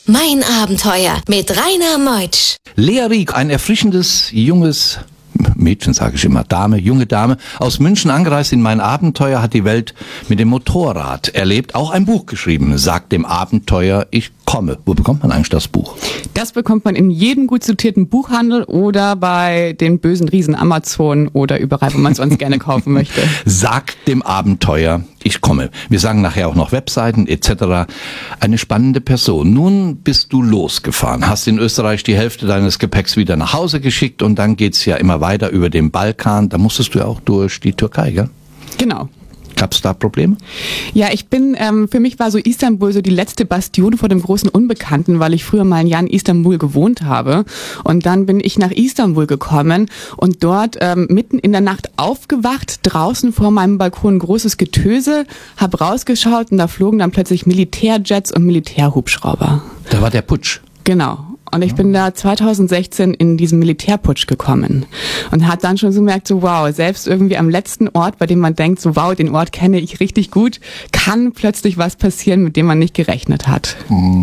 Mein Abenteuer mit Rainer Meutsch. Lea Rieck, ein erfrischendes, junges Mädchen, sage ich immer, junge Dame, aus München angereist in Mein Abenteuer, hat die Welt mit dem Motorrad erlebt, auch ein Buch geschrieben, sagt dem Abenteuer, ich komme. Wo bekommt man eigentlich das Buch? Das bekommt man in jedem gut sortierten Buchhandel oder bei den bösen Riesen Amazon oder überall, wo man es sonst gerne kaufen möchte. Sagt dem Abenteuer, ich komme. Wir sagen nachher auch noch Webseiten etc. Eine spannende Person. Nun bist du losgefahren, hast in Österreich die Hälfte deines Gepäcks wieder nach Hause geschickt und dann geht's ja immer weiter über den Balkan. Da musstest du ja auch durch die Türkei, gell? Genau. Gab's da Probleme? Ja, für mich war so Istanbul so die letzte Bastion vor dem großen Unbekannten, weil ich früher mal ein Jahr in Istanbul gewohnt habe. Und dann bin ich nach Istanbul gekommen und dort mitten in der Nacht aufgewacht, draußen vor meinem Balkon großes Getöse, hab rausgeschaut und da flogen dann plötzlich Militärjets und Militärhubschrauber. Da war der Putsch. Genau. Und ich bin da 2016 in diesen Militärputsch gekommen und hat dann schon so gemerkt, so wow, selbst irgendwie am letzten Ort, bei dem man denkt, so wow, den Ort kenne ich richtig gut, kann plötzlich was passieren, mit dem man nicht gerechnet hat.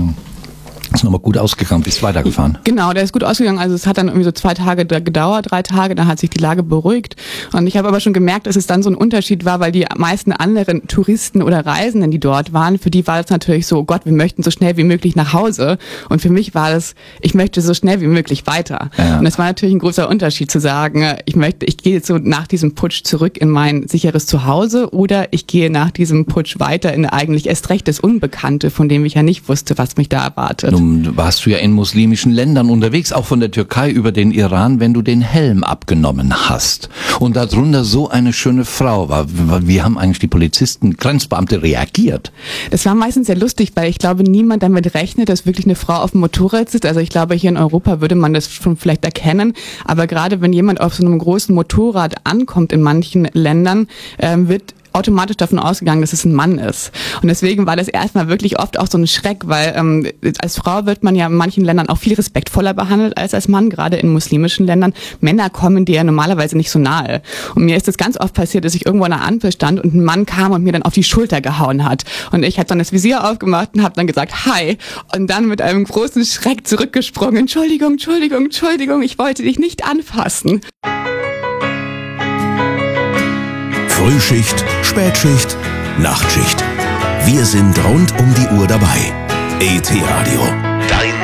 Ist nochmal gut ausgegangen, bist weitergefahren. Genau, der ist gut ausgegangen. Also es hat dann irgendwie so 2 Tage gedauert, 3 Tage, dann hat sich die Lage beruhigt. Und ich habe aber schon gemerkt, dass es dann so ein Unterschied war, weil die meisten anderen Touristen oder Reisenden, die dort waren, für die war es natürlich so, oh Gott, wir möchten so schnell wie möglich nach Hause. Und für mich war das, ich möchte so schnell wie möglich weiter. Ja. Und das war natürlich ein großer Unterschied zu sagen, ich gehe jetzt so nach diesem Putsch zurück in mein sicheres Zuhause oder ich gehe nach diesem Putsch weiter in eigentlich erst recht das Unbekannte, von dem ich ja nicht wusste, was mich da erwartet. Nun warst du ja in muslimischen Ländern unterwegs, auch von der Türkei über den Iran, wenn du den Helm abgenommen hast und darunter so eine schöne Frau war. Wie haben eigentlich die Polizisten, Grenzbeamte reagiert? Das war meistens sehr lustig, weil ich glaube, niemand damit rechnet, dass wirklich eine Frau auf dem Motorrad sitzt. Also ich glaube, hier in Europa würde man das schon vielleicht erkennen, aber gerade wenn jemand auf so einem großen Motorrad ankommt in manchen Ländern, wird automatisch davon ausgegangen, dass es ein Mann ist. Und deswegen war das erstmal wirklich oft auch so ein Schreck, weil als Frau wird man ja in manchen Ländern auch viel respektvoller behandelt als Mann, gerade in muslimischen Ländern. Männer kommen dir ja normalerweise nicht so nahe. Und mir ist das ganz oft passiert, dass ich irgendwo an der Ampel stand und ein Mann kam und mir dann auf die Schulter gehauen hat. Und ich habe dann das Visier aufgemacht und habe dann gesagt, hi. Und dann mit einem großen Schreck zurückgesprungen, Entschuldigung, ich wollte dich nicht anfassen. Frühschicht, Spätschicht, Nachtschicht. Wir sind rund um die Uhr dabei. ET Radio, dein